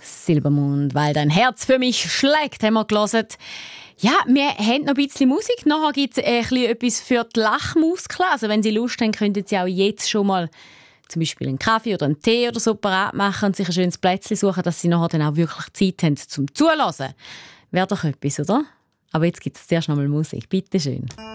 Silbermond, weil dein Herz für mich schlägt, haben wir gelesen. Ja, wir haben noch ein bisschen Musik. Nachher gibt es etwas für die Lachmuskeln. Also wenn Sie Lust haben, könnten Sie auch jetzt schon mal zum Beispiel einen Kaffee oder einen Tee oder so parat machen und sich ein schönes Plätzchen suchen, dass Sie nachher dann auch wirklich Zeit haben zum Zuhören. Wäre doch etwas, oder? Aber jetzt gibt es zuerst noch mal Musik. Bitte schön.